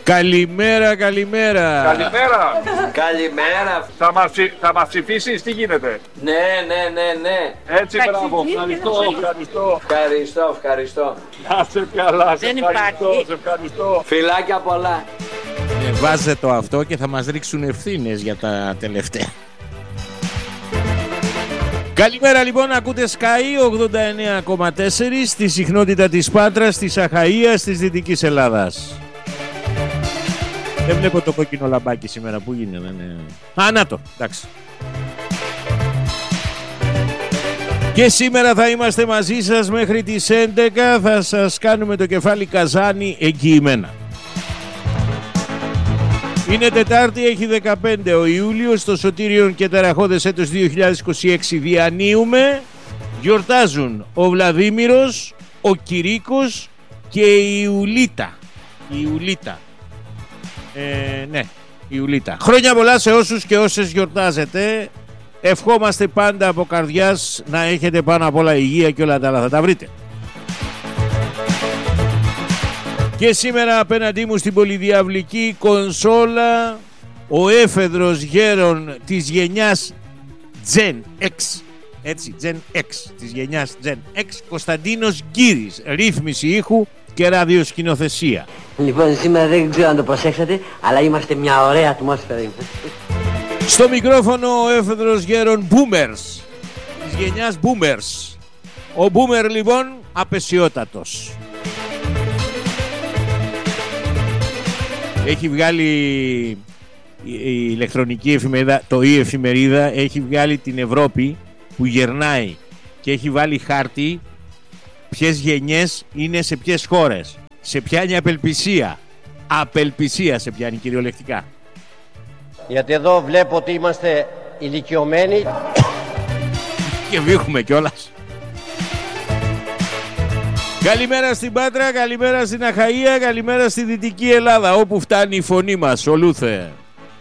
Καλημέρα, καλημέρα. Καλημέρα. Καλημέρα. Θα μας ψηφίσεις, τι γίνεται? Ναι. Έτσι, μπράβο. Ευχαριστώ. Να σε καλά, σε ευχαριστώ. Φιλάκια πολλά. Βάζε το αυτό και θα μας ρίξουν ευθύνες για τα τελευταία. Καλημέρα λοιπόν, ακούτε Sky 89,4 στη συχνότητα της Πάτρας, της Αχαΐας, της Δυτικής Ελλάδας. Δεν βλέπω το κόκκινο λαμπάκι σήμερα, που γίνεται. Ναι. Να το, εντάξει. Και σήμερα θα είμαστε μαζί σας μέχρι τις 11, θα σας κάνουμε το κεφάλι καζάνι εγγυημένα. Είναι Τετάρτη, έχει 15 ο Ιούλιος, στο σωτήριον και ταραχώδες έτος 2026 διανύουμε. Γιορτάζουν ο Βλαδίμηρος, ο Κυρίκος και η Ιουλίτα. Ναι, η Ιουλίτα. Χρόνια πολλά σε όσους και όσες γιορτάζετε. Ευχόμαστε πάντα από καρδιάς να έχετε πάνω απ' όλα υγεία και όλα τα άλλα θα τα βρείτε. Και σήμερα απέναντί μου στην πολυδιαυλική κονσόλα ο έφεδρος γέρον της γενιάς Gen X, έτσι, Gen X, της γενιάς Gen X, Κωνσταντίνος Γκύρης, ρύθμιση ήχου και ραδιοσκηνοθεσία. Λοιπόν, σήμερα δεν ξέρω αν το προσέξατε, αλλά είμαστε μια ωραία ατμόσφαιρα. Στο μικρόφωνο ο έφεδρος γέρον Boomers, της γενιάς Boomers. Ο Boomer λοιπόν απεσιότατος. Έχει βγάλει η ηλεκτρονική εφημερίδα, το η-εφημερίδα, έχει βγάλει την Ευρώπη που γερνάει και έχει βάλει χάρτη ποιες γενιές είναι σε ποιες χώρες. Σε πιάνει απελπισία. Απελπισία σε πιάνει κυριολεκτικά. Γιατί εδώ βλέπω ότι είμαστε ηλικιωμένοι και βήχουμε κιόλας. Καλημέρα στην Πάτρα, καλημέρα στην Αχαΐα, καλημέρα στη Δυτική Ελλάδα, όπου φτάνει η φωνή μας, ο Λούθε.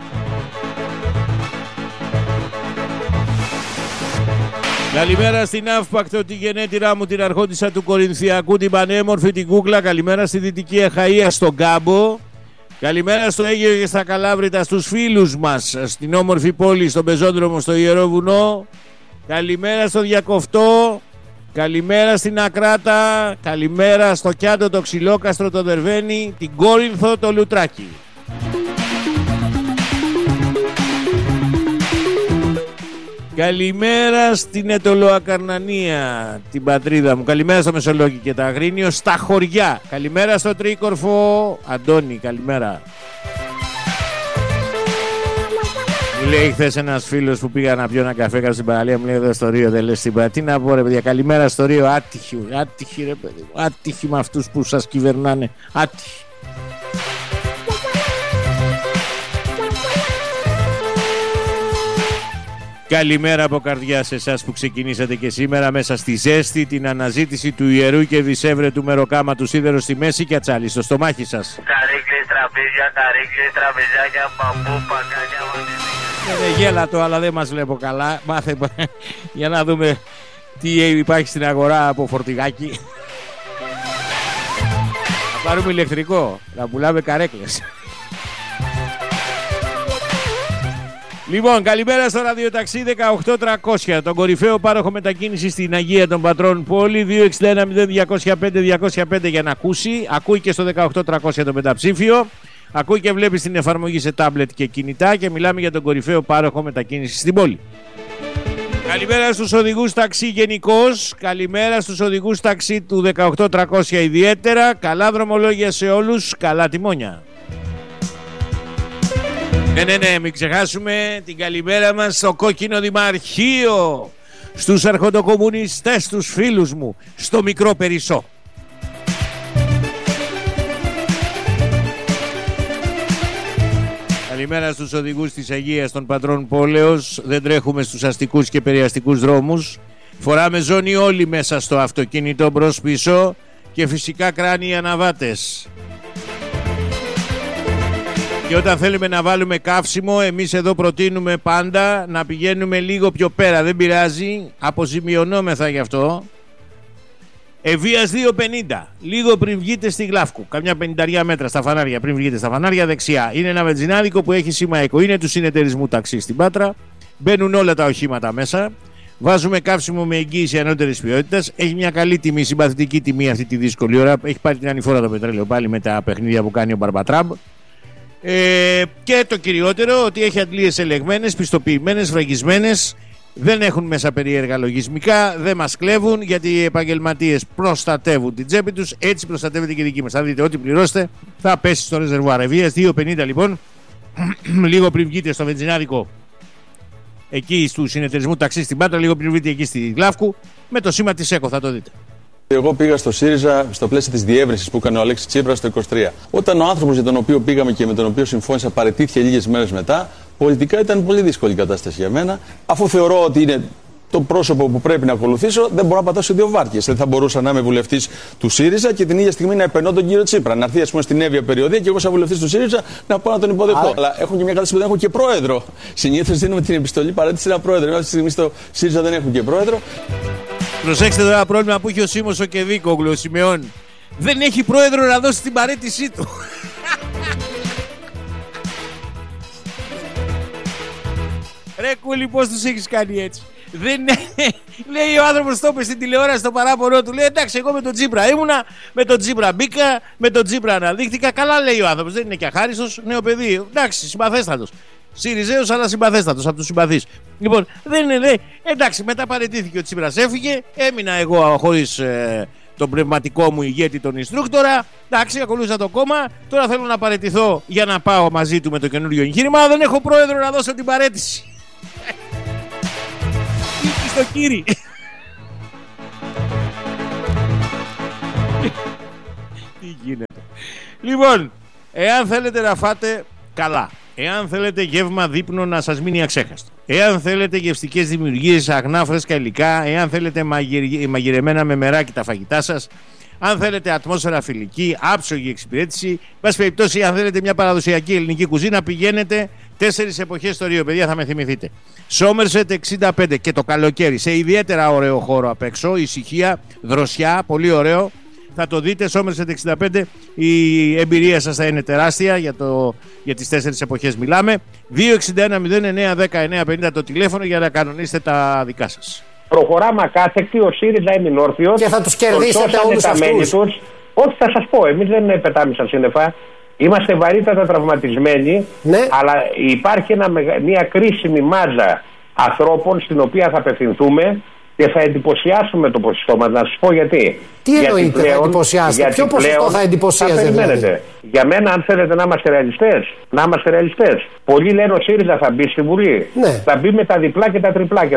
Καλημέρα στην Αύπακτο, τη γενέτειρά μου, την αρχόντισσα του Κορινθιακού, την πανέμορφη, την Κούκλα. Καλημέρα στη Δυτική Αχαΐα, στον Κάμπο. Καλημέρα στο Αίγαιο και στα Καλάβρητα, στους φίλους μας, στην όμορφη πόλη, στον Πεζόδρομο, στο Ιερό Βουνό. Καλημέρα στο Διακοφτό. Καλημέρα στην Ακράτα, καλημέρα στο Κιάντο, το Ξυλόκαστρο, το Δερβένι, την Κόρινθο, το Λουτράκι. Καλημέρα στην Ετωλοακαρνανία, την πατρίδα μου. Καλημέρα στο Μεσολόγγι και τα Αγρίνιο, στα χωριά. Καλημέρα στο Τρίκορφο, Αντώνη, καλημέρα. Μου λέει χθες ένας φίλος που πήγα να πιω ένα καφέ κάτω στην παραλία, μου λέει εδώ στο Ρίο, δεν λες στην παραλία. Τι να πω ρε παιδιά, καλημέρα στο Ρίο, άτυχοι ρε παιδί μου, άτυχοι με αυτούς που σας κυβερνάνε, άτυχοι. Καλημέρα από καρδιά σε εσάς που ξεκινήσατε και σήμερα μέσα στη ζέστη την αναζήτηση του ιερού και δισεύρετου μεροκάματου σίδερου στη μέση και ατσάλι στο στομάχι σας. Καρύκλες, τραπεζάκια, παμπού, πακάκια, γέλατο, αλλά δεν μας βλέπω καλά. Μάθε για να δούμε τι υπάρχει στην αγορά από φορτηγάκι. Θα πάρουμε ηλεκτρικό, να πουλάμε καρέκλες. Λοιπόν, καλημέρα στο ραδιοταξί 18300, τον κορυφαίο πάροχο μετακίνηση στην Αγία των Πατρών πόλη, 261-0205-205 για να ακούσει. Ακούει και στο 18300 το μεταψήφιο. Ακούει και βλέπει στην εφαρμογή σε τάμπλετ και κινητά και μιλάμε για τον κορυφαίο πάροχο μετακίνηση στην πόλη. Καλημέρα στους οδηγούς ταξί γενικώς, καλημέρα στους οδηγούς ταξί του 18300 ιδιαίτερα. Καλά δρομολόγια σε όλους, καλά τιμόνια. Ναι, μην ξεχάσουμε την καλημέρα μας στο κόκκινο δημαρχείο, στους αρχοντοκομμουνιστές, τους φίλους μου, στο μικρό Περισσό. Καλημέρα στους οδηγούς της Αγίας των Πατρών Πόλεως, δεν τρέχουμε στους αστικούς και περιαστικούς δρόμους, φοράμε ζώνη όλοι μέσα στο αυτοκίνητο μπρος πίσω και φυσικά κράνοι αναβάτες. Και όταν θέλουμε να βάλουμε καύσιμο, εμείς εδώ προτείνουμε πάντα να πηγαίνουμε λίγο πιο πέρα. Δεν πειράζει, αποζημιωνόμεθα γι' αυτό. Ευβοίας 2.50, λίγο πριν βγείτε στη Γλάφκου, καμιά 50 μέτρα στα φανάρια, πριν βγείτε στα φανάρια δεξιά. Είναι ένα βενζινάδικο που έχει σήμα ΕΚΟ, είναι του συνεταιρισμού ταξί στην Πάτρα. Μπαίνουν όλα τα οχήματα μέσα. Βάζουμε καύσιμο με εγγύηση ανώτερης ποιότητας. Έχει μια καλή τιμή, συμπαθητική τιμή αυτή τη δύσκολη ώρα. Έχει πάρει την ανηφόρα το πετρέλαιο πάλι με τα παιχνίδια που κάνει ο Μπαρμπατράμπ. Και το κυριότερο, ότι έχει αντλίες ελεγμένες, πιστοποιημένες, φραγισμένες. Δεν έχουν μέσα περίεργα λογισμικά, δεν μας κλέβουν, γιατί οι επαγγελματίες προστατεύουν την τσέπη τους. Έτσι προστατεύεται και η δική μας. Θα δείτε, ό,τι πληρώσετε θα πέσει στο ρεζερβουάρ. Ευβοίας 2.50 λοιπόν, λίγο πριν βγείτε στο βενζινάδικο εκεί στου συνεταιρισμού ταξί στην Πάτρα, λίγο πριν βγείτε εκεί στη Γλάφκου, με το σήμα της ΕΚΟ, θα το δείτε. Εγώ πήγα στο ΣΥΡΙΖΑ στο πλαίσιο της διεύρυνσης που έκανε ο Αλέξης Τσίπρας το 23. Όταν ο άνθρωπος για τον οποίο πήγαμε και με τον οποίο συμφώνησα παραιτήθηκε λίγες μέρες μετά, πολιτικά ήταν πολύ δύσκολη η κατάσταση για μένα. Αφού θεωρώ ότι είναι το πρόσωπο που πρέπει να ακολουθήσω, δεν μπορώ να πατάω σε δύο βάρκες. Δεν θα μπορούσα να είμαι βουλευτής του ΣΥΡΙΖΑ και την ίδια στιγμή να επενώ τον κύριο Τσίπρα. Να έρθει, ας πούμε, στην Εύβοια περιοδία και εγώ, σαν βουλευτής του ΣΥΡΙΖΑ, να πάω να τον υποδεχτώ. Αλλά έχω και μια κατάσταση που δεν έχω και πρόεδρο. Συνήθως δίνουμε την επιστολή παρέτηση σε ένα πρόεδρο. Αυτή τη στιγμή στο ΣΥΡΙΖΑ δεν έχουν και πρόεδρο. Προσέξτε τώρα ένα πρόβλημα που έχει ο Σίμος ο Κεδίκογλου, ο Σιμεών. Δεν έχει πρόεδρο να δώσει την παρέτησή του. Ρε Κούλη, πώς τους έχεις κάνει έτσι? Δεν λέει ο άνθρωπος, το είπε στην τηλεόραση το παράπονο του. Λέει εντάξει, εγώ με τον Τσίπρα ήμουνα, με τον Τσίπρα μπήκα, με τον Τσίπρα αναδείχθηκα. Καλά λέει ο άνθρωπος, δεν είναι και αχάριστος, νέο παιδί. Εντάξει, συμπαθέστατος. ΣΥΡΙΖΑΙΟΣ, αλλά συμπαθέστατος, από τους συμπαθείς. Λοιπόν, δεν είναι, λέει, εντάξει, μετά παραιτήθηκε ο Τσίπρας, έφυγε, έμεινα εγώ χωρίς τον πνευματικό μου ηγέτη, τον Ινστρούκτορα. Εντάξει, ακολούθησα το κόμμα. Τώρα θέλω να παραιτηθώ για να πάω μαζί του με το καινούριο εγχείρημα. Δεν έχω πρόεδρο να δώσω την παραίτηση. Στο κύρι. Τι γίνεται? Λοιπόν, εάν θέλετε να φάτε καλά, εάν θέλετε γεύμα δείπνο να σας μείνει αξέχαστο, εάν θέλετε γευστικές δημιουργίες, αγνά φρέσκα υλικά, εάν θέλετε μαγειρεμένα με μεράκι τα φαγητά σας, αν θέλετε ατμόσφαιρα φιλική, άψογη εξυπηρέτηση, πάση περιπτώσει, αν θέλετε μια παραδοσιακή ελληνική κουζίνα, πηγαίνετε 4 εποχές στο Ρίο, παιδιά, θα με θυμηθείτε. Σόμερσετ 65 και το καλοκαίρι, σε ιδιαίτερα ωραίο χώρο απ' έξω, ησυχία, δροσιά, πολύ ωραίο. Θα το δείτε, Σόμερσετ 65, η εμπειρία σας θα είναι τεράστια, για τις 4 εποχές μιλάμε. 261-09-19-50 το τηλέφωνο για να κανονίσετε τα δικά σας. Προχωράμε ακάθεκτη, ο ΣΥΡΙΖΑ είναι όρθιος. Και θα τους κερδίσετε όλους αυτούς. Όχι, θα σας πω, εμείς δεν πετάμε στα σύννεφα. Είμαστε βαρύτατα τραυματισμένοι, ναι. Αλλά υπάρχει μια κρίσιμη μάζα ανθρώπων στην οποία θα απευθυνθούμε και θα εντυπωσιάσουμε το ποσοστό μας. Να σας πω γιατί. Τι εννοείτε θα εντυπωσιάσετε? Ποιο ποσοστό θα εντυπωσιάζετε δηλαδή? Για μένα, αν θέλετε να είμαστε ρεαλιστές, πολλοί λένε ο ΣΥΡΙΖΑ θα μπει στη Βουλή. Ναι. Θα μπει με τα διπλά και τα τριπλά.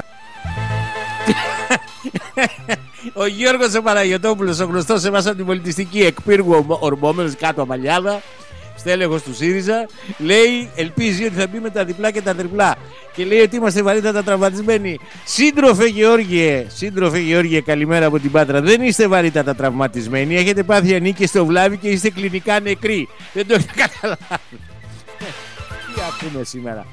Ο Γιώργος ο Παναγιωτόπουλος, ο γνωστός σε εμάς από την πολιτιστική εκπύργου ορμόμενος κάτω αμαλιάδα, στέλεχος του ΣΥΡΙΖΑ, λέει, ελπίζει ότι θα μπει με τα διπλά και τα τριπλά. Και λέει ότι είμαστε βαρύτατα τραυματισμένοι. Σύντροφε Γεώργιε, καλημέρα από την Πάτρα. Δεν είστε βαρύτατα τραυματισμένοι. Έχετε πάθει ανήκες στο βλάβη και είστε κλινικά νεκροί. Δεν το έχετε καταλάβει. Τι ακούμε σήμερα?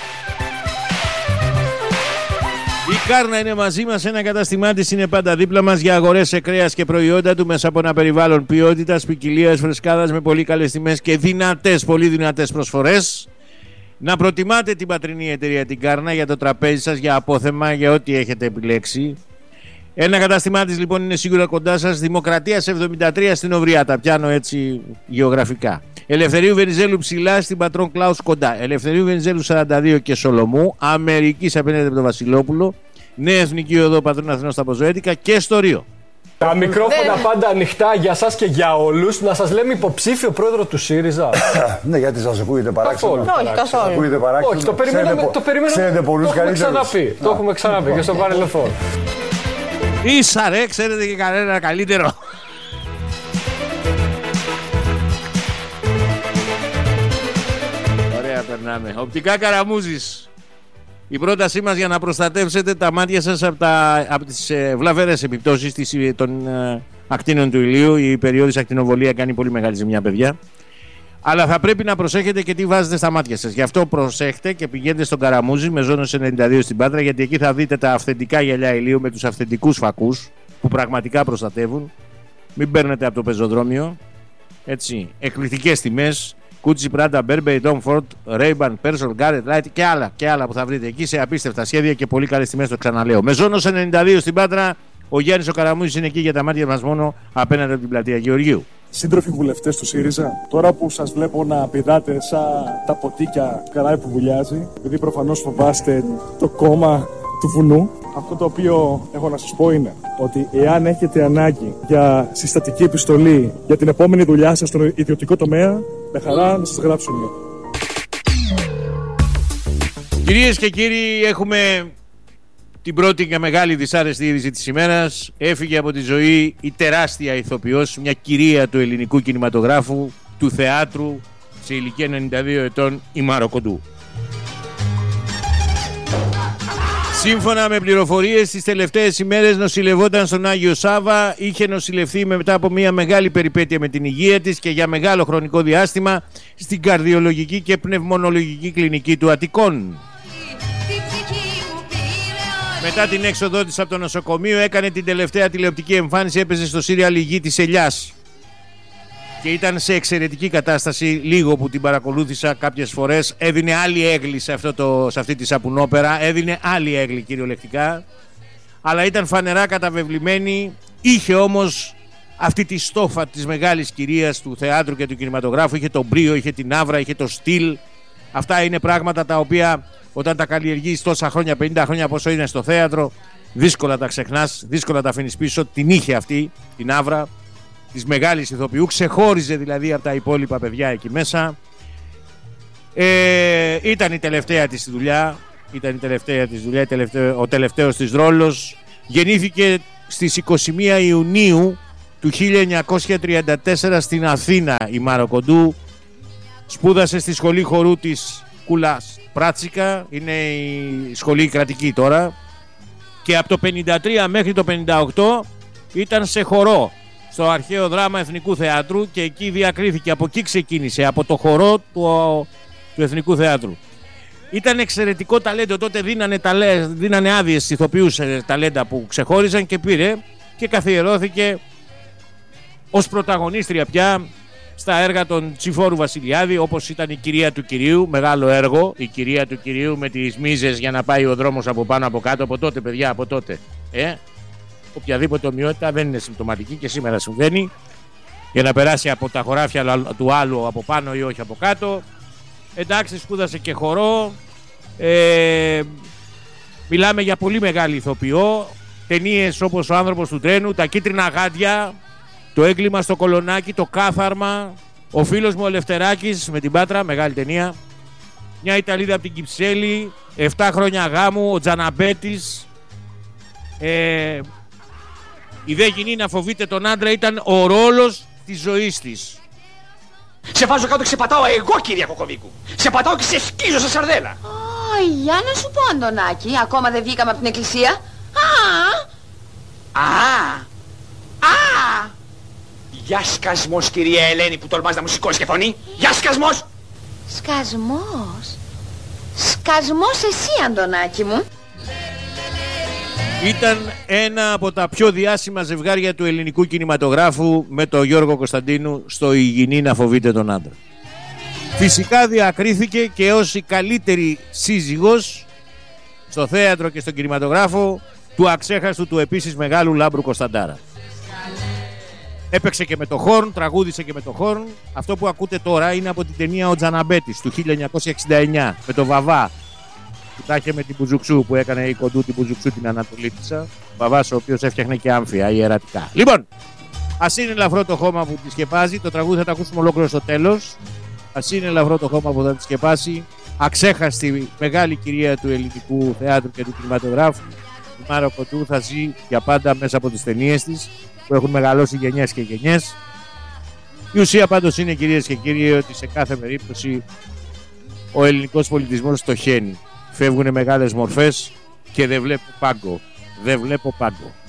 Η Κάρνα είναι μαζί μας, ένα καταστημά της είναι πάντα δίπλα μας για αγορές σε κρέας και προϊόντα του μέσα από ένα περιβάλλον ποιότητας, ποικιλίας, φρεσκάδας με πολύ καλές τιμές και πολύ δυνατές προσφορές. Να προτιμάτε την πατρινή εταιρεία την Κάρνα για το τραπέζι σας, για απόθεμα, για ό,τι έχετε επιλέξει. Ένα καταστημά της λοιπόν είναι σίγουρα κοντά σας, Δημοκρατίας 73 στην Οβριά, τα πιάνω έτσι γεωγραφικά. Ελευθερίου Βενιζέλου ψηλά στην Πατρών Κλάους κοντά. Ελευθερίου Βενιζέλου 42 και Σολομού. Αμερικής απέναντι από το Βασιλόπουλο. Νέα Εθνική Οδό Πατρών Αθηνών στα Ποζοέτικα και στο Ρίο. Τα μικρόφωνα πάντα ανοιχτά για σας και για όλους. Να σας λέμε υποψήφιο πρόεδρο του ΣΥΡΙΖΑ. Ναι, γιατί σας ακούγεται παράξενο. Όχι, καθόλου. Όχι, το περιμένουμε. Το έχουμε ξαναπεί και στο παρελθόν. Ίσα ρε, ξέρετε και κανένα καλύτερο. Ωραία, περνάμε. Οπτικά Καραμούζης. Η πρότασή μας για να προστατεύσετε τα μάτια σας από τις βλαβερές επιπτώσεις των ακτίνων του ηλίου. Η περιόδης ακτινοβολία κάνει πολύ μεγάλη ζημιά, παιδιά. Αλλά θα πρέπει να προσέχετε και τι βάζετε στα μάτια σας. Γι' αυτό προσέχτε και πηγαίνετε στον Καραμούζη με Ζώνος 92 στην Πάτρα, γιατί εκεί θα δείτε τα αυθεντικά γυαλιά ηλίου με τους αυθεντικούς φακούς που πραγματικά προστατεύουν. Μην παίρνετε από το πεζοδρόμιο. Έτσι, εκπληκτικές τιμές. Gucci, Prada, Burberry, Tom Ford, Ray-Ban, Persol, Garrett, Light και άλλα που θα βρείτε εκεί σε απίστευτα σχέδια και πολύ καλές τιμές, το ξαναλέω. Μεζόνος 92 στην Πάτρα. Ο Γιάννης ο Καραμούζης είναι εκεί για τα μάτια μας μόνο απέναντι από την πλατεία Γεωργίου. Σύντροφοι βουλευτές του ΣΥΡΙΖΑ, τώρα που σας βλέπω να πηδάτε σαν τα ποτίκια καράβι που βουλιάζει, επειδή προφανώς φοβάστε το κόμμα του βουνού, αυτό το οποίο έχω να σας πω είναι ότι εάν έχετε ανάγκη για συστατική επιστολή για την επόμενη δουλειά σας στον ιδιωτικό τομέα, με χαρά να σας γράψουμε. Κυρίες και κύριοι, έχουμε την πρώτη και μεγάλη δυσάρεστη είδηση της ημέρας. Έφυγε από τη ζωή η τεράστια ηθοποιός, μια κυρία του ελληνικού κινηματογράφου, του θεάτρου, σε ηλικία 92 ετών, η Μάρο Κοντού. Σύμφωνα με πληροφορίες, τις τελευταίες ημέρες νοσηλευόταν στον Άγιο Σάβα. Είχε νοσηλευθεί μετά από μια μεγάλη περιπέτεια με την υγεία της και για μεγάλο χρονικό διάστημα στην καρδιολογική και πνευμονολογική κλινική του Αττικών. Μετά την έξοδό της από το νοσοκομείο έκανε την τελευταία τηλεοπτική εμφάνιση, έπαιζε στο σύριαλ «Η Γη της Ελιάς» και ήταν σε εξαιρετική κατάσταση. Λίγο που την παρακολούθησα κάποιες φορές, έδινε άλλη έγκλη σε αυτή τη σαπουνόπερα, έδινε άλλη έγκλη κυριολεκτικά, αλλά ήταν φανερά καταβεβλημένη. Είχε όμως αυτή τη στόφα της μεγάλης κυρίας του θεάτρου και του κινηματογράφου, είχε τον μπρίο, είχε την άβρα, είχε το στυλ. Αυτά είναι πράγματα τα οποία όταν τα καλλιεργείς τόσα χρόνια, 50 χρόνια πόσο είναι στο θέατρο, δύσκολα τα ξεχνάς, δύσκολα τα αφήνεις πίσω. Την είχε αυτή την άβρα της μεγάλης ηθοποιού, ξεχώριζε δηλαδή από τα υπόλοιπα παιδιά εκεί μέσα. Ήταν η τελευταία της δουλειά, ο τελευταίος της ρόλος. Γεννήθηκε στις 21 Ιουνίου του 1934 στην Αθήνα η Μάρο Κοντού. Σπούδασε στη σχολή χορού της Κούλας Πράτσικα, είναι η σχολή κρατική τώρα, και από το 53 μέχρι το 58 ήταν σε χορό στο Αρχαίο Δράμα Εθνικού Θεάτρου και εκεί διακρίθηκε, από εκεί ξεκίνησε, από το χορό του Εθνικού Θεάτρου. Ήταν εξαιρετικό ταλέντο, τότε δίνανε άδειες στους ηθοποιούς ταλέντα που ξεχώριζαν και πήρε και καθιερώθηκε ως πρωταγωνίστρια πια στα έργα των Τσιφόρου Βασιλιάδη, όπως ήταν η Κυρία του Κυρίου, μεγάλο έργο, η Κυρία του Κυρίου με τις μίζες για να πάει ο δρόμος από πάνω από κάτω, από τότε παιδιά, από τότε. Οποιαδήποτε ομοιότητα δεν είναι συμπτωματική και σήμερα συμβαίνει, για να περάσει από τα χωράφια του άλλου από πάνω ή όχι από κάτω. Εντάξει, σπούδασε και χορό, μιλάμε για πολύ μεγάλη ηθοποιό, ταινίες όπως Ο Άνθρωπος του Τρένου, Τα Κίτρινα Γάντια, Το Έγκλημα στο Κολονάκι, Το Κάθαρμα, Ο Φίλος μου ο Ελευθεράκης με την Πάτρα, μεγάλη ταινία, Μια Ιταλίδα από την Κυψέλη, 7 χρόνια γάμου, Ο Τζαναμπέτης. Η δε γυνή να φοβείται τον άντρα ήταν ο ρόλος της ζωής της. Σε βάζω κάτω και σε πατάω εγώ, κυρία Κοκοβίκου. Σε πατάω και σε σκίζω σε σαρδέλα. Για να σου πω, Αντωνάκη, ακόμα δεν βγήκαμε από την εκκλησία. Γεια σκασμός, κυρία Ελένη, που τολμάς να μου σηκώσει και φωνή. Γεια σκασμός. Σκασμός. Σκασμός εσύ, Αντωνάκη μου. Ήταν ένα από τα πιο διάσημα ζευγάρια του ελληνικού κινηματογράφου με τον Γιώργο Κωνσταντίνου στο «Η γυνή να φοβείται τον άντρα». Φυσικά διακρίθηκε και ως η καλύτερη σύζυγος στο θέατρο και στον κινηματογράφο του αξέχαστου του επίσης μεγάλου Λάμπρου Κωνσταντάρα. Έπαιξε και με το χόρν, τραγούδισε και με το χόρν. Αυτό που ακούτε τώρα είναι από την ταινία «Ο Τζαναμπέτης» του 1969 με τον Βαβά, που τα είχε με την Μπουζουξού, που έκανε η Κοντού την Μπουζουξού την Ανατολίτισσα. Ο Βαβάς ο οποίος έφτιαχνε και άμφια ιερατικά. Λοιπόν, ας είναι ελαφρό το χώμα που τη σκεπάζει. Το τραγούδι θα το ακούσουμε ολόκληρο στο τέλος. Ας είναι ελαφρό το χώμα που θα τη σκεπάσει. Αξέχαστη μεγάλη κυρία του ελληνικού θεάτρου και του κινηματογράφου, η Μάρο Κοντού, θα ζει για πάντα μέσα από τις ταινίες της που έχουν μεγαλώσει γενιές και γενιές. Η ουσία πάντως είναι, κυρίες και κύριοι, ότι σε κάθε περίπτωση ο ελληνικός πολιτισμός στοχαίνει. Φεύγουν μεγάλες μορφές και δεν βλέπω πάγκο. Δεν βλέπω πάγκο.